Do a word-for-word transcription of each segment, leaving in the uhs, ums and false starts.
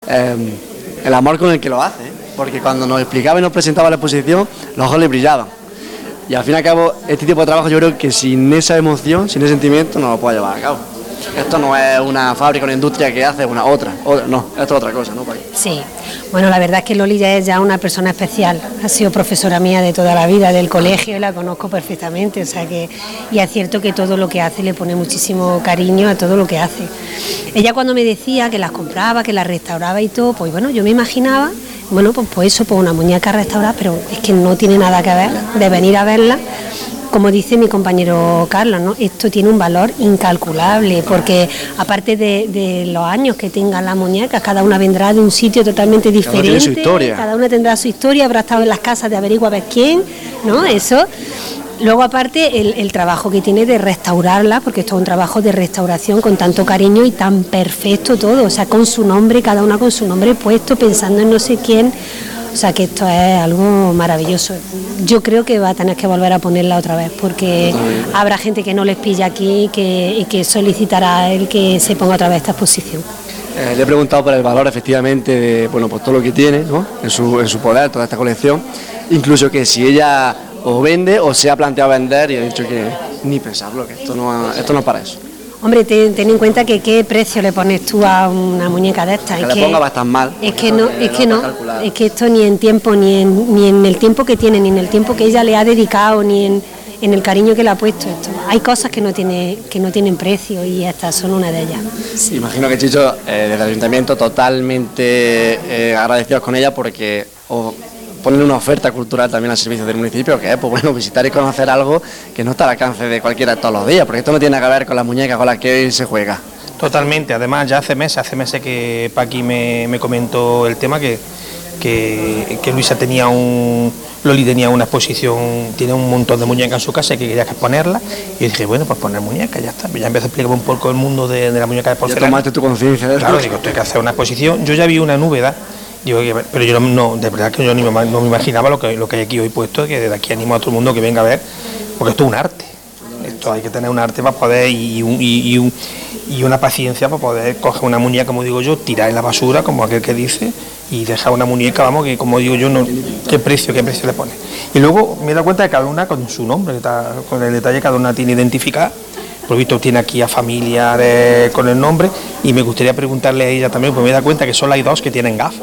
eh, el amor con el que lo hace, ¿eh? Porque cuando nos explicaba y nos presentaba la exposición, los ojos le brillaban. Y al fin y al cabo, este tipo de trabajo yo creo que sin esa emoción, sin ese sentimiento, no lo puede llevar a cabo. Esto no es una fábrica, una industria que hace una otra, otra no, esto es otra cosa, ¿no? Sí, bueno, la verdad es que Loli ya es ya una persona especial, ha sido profesora mía de toda la vida, del colegio, y la conozco perfectamente, o sea que, y es cierto que todo lo que hace le pone muchísimo cariño a todo lo que hace. Ella cuando me decía que las compraba, que las restauraba y todo, pues bueno, yo me imaginaba, bueno, pues, pues eso, pues una muñeca restaurada, pero es que no tiene nada que ver de venir a verla. Como dice mi compañero Carlos, ¿no? Esto tiene un valor incalculable, porque aparte de, de los años que tengan las muñecas, cada una vendrá de un sitio totalmente diferente, cada una, tiene su historia. Cada una tendrá su historia, habrá estado en las casas de averigua a ver quién, ¿no? Eso. Luego aparte el, el trabajo que tiene de restaurarla, porque esto es un trabajo de restauración con tanto cariño y tan perfecto todo, o sea, con su nombre, cada una con su nombre puesto, pensando en no sé quién. O sea que esto es algo maravilloso. Yo creo que va a tener que volver a ponerla otra vez, porque habrá gente que no les pilla aquí y que, y que solicitará el que se ponga otra vez esta exposición. Eh, le he preguntado por el valor efectivamente de, bueno, pues todo lo que tiene, ¿no? en, su, en su poder, toda esta colección, incluso que si ella o vende o se ha planteado vender, y ha dicho que ni pensarlo, que esto no, esto no es para eso. Hombre, ten, ten en cuenta que qué precio le pones tú a una muñeca de estas. Que es le que, ponga bastante mal. Es que no, es que no, es que esto ni en tiempo, ni en, ni en el tiempo que tiene, ni en el tiempo que ella le ha dedicado, ni en, en el cariño que le ha puesto esto. Hay cosas que no tiene, que no tienen precio y estas son una de ellas. Sí. Imagino que Chicho, eh, desde el ayuntamiento, totalmente eh, agradecidos con ella porque oh, ponen una oferta cultural también al servicio del municipio, que es pues bueno, visitar y conocer algo que no está al alcance de cualquiera todos los días, porque esto no tiene nada que ver con las muñecas con las que hoy se juega. Totalmente, además ya hace meses, hace meses que Paqui me, me comentó el tema que, que, que Luisa tenía un, Loli tenía una exposición, tiene un montón de muñecas en su casa y que quería exponerlas, y yo dije, bueno, pues poner muñecas, ya está, ya empecé a explicar un poco el mundo de, de la muñeca de porcelana. Ya tomaste tu conciencia de eso. Claro, digo, tengo que hacer una exposición, yo ya vi una novedad. Digo, pero yo no, no, de verdad que yo ni me, no me imaginaba lo que, lo que hay aquí hoy puesto, que desde aquí animo a todo el mundo que venga a ver, porque esto es un arte, esto hay que tener un arte para poder y, un, y, y, un, y una paciencia para poder coger una muñeca, como digo yo, tirar en la basura, como aquel que dice, y dejar una muñeca, vamos, que como digo yo, no, qué precio, qué precio le pone. Y luego me he dado cuenta de cada una con su nombre, está, con el detalle, cada una tiene identificada. Por lo visto tiene aquí a familiares con el nombre, y me gustaría preguntarle a ella también, porque me he dado cuenta que son las dos que tienen gafas.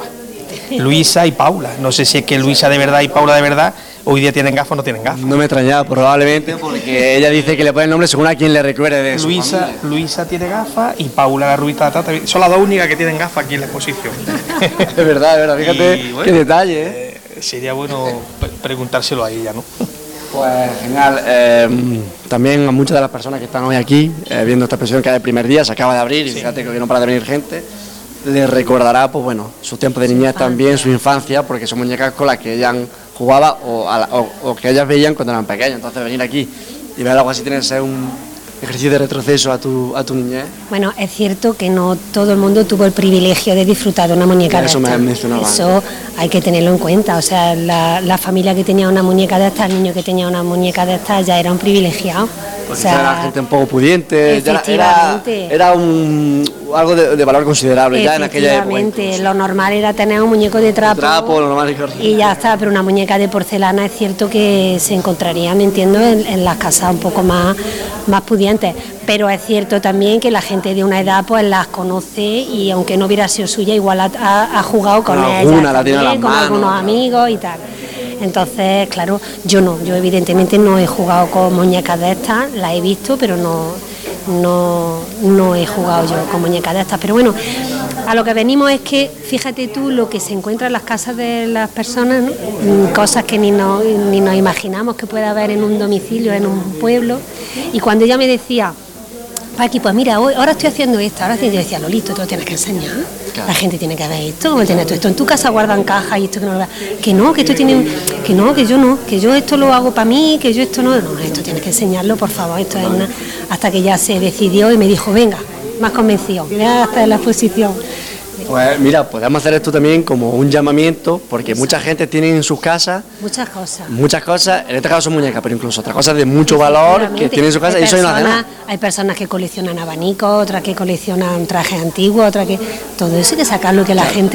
Luisa y Paula, no sé si es que Luisa de verdad y Paula de verdad hoy día tienen gafas o no tienen gafas. No me extrañaba, probablemente, porque ella dice que le pone el nombre según a quien le recuerde de eso. Luisa, Luisa tiene gafas y Paula, la rubita de Tata, son las dos únicas que tienen gafas aquí en la exposición. Es verdad, es verdad, fíjate y, bueno, qué detalle, ¿eh? Eh, sería bueno preguntárselo a ella, ¿no? Pues genial, eh, también a muchas de las personas que están hoy aquí, eh, viendo esta exposición que es el primer día, se acaba de abrir, y sí, fíjate que no para de venir gente, les recordará, pues bueno, su tiempo de niñez también, su infancia, porque son muñecas con las que ellas jugaban o, a la, o, o que ellas veían cuando eran pequeñas. Entonces venir aquí y ver algo así tiene que ser un ejercicio de retroceso a tu, a tu niñez. Bueno, es cierto que no todo el mundo tuvo el privilegio de disfrutar de una muñeca de estas. Eso me mencionaba. Eso hay que tenerlo en cuenta. O sea, la, la familia que tenía una muñeca de estas, el niño que tenía una muñeca de estas ya era un privilegiado. Porque o sea, era gente un poco pudiente, ya era, era un, algo de, de valor considerable ya en aquella época. Efectivamente, lo normal era tener un muñeco de trapo, trapo lo normal y ya está, pero una muñeca de porcelana es cierto que se encontraría, me entiendo, en, en las casas un poco más, más pudientes, pero es cierto también que la gente de una edad pues las conoce y aunque no hubiera sido suya, igual ha, ha, ha jugado con, con ellas alguna, también, la con manos, algunos amigos y tal. Entonces, claro, yo no, yo evidentemente no he jugado con muñecas de estas, las he visto, pero no, no, no he jugado yo con muñecas de estas. Pero bueno, a lo que venimos es que, fíjate tú lo que se encuentra en las casas de las personas, ¿no? Cosas que ni nos, ni nos imaginamos que pueda haber en un domicilio, en un pueblo. Y cuando ella me decía, Paqui, pues mira, hoy, ahora estoy haciendo esto, ahora yo decía, Lolito, tú lo tienes que enseñar. Claro. La gente tiene que ver esto, como tienes tú esto. En tu casa guardan cajas y esto que no lo veas. Que no, que esto tiene, que no, que yo no, que yo esto lo hago para mí, que yo esto no, no, esto tienes que enseñarlo, por favor. Esto es una, hasta que ya se decidió y me dijo, venga, más convencido, voy a hacer la exposición. Pues mira, podemos hacer esto también como un llamamiento, porque Exacto. mucha gente tiene en sus casas muchas cosas. Muchas cosas, en este caso son muñecas, pero incluso otras cosas de mucho valor que tienen en su casa y eso no hace nada. Hay personas que coleccionan abanicos, otras que coleccionan trajes antiguos, otras que todo eso hay que sacarlo, que la gente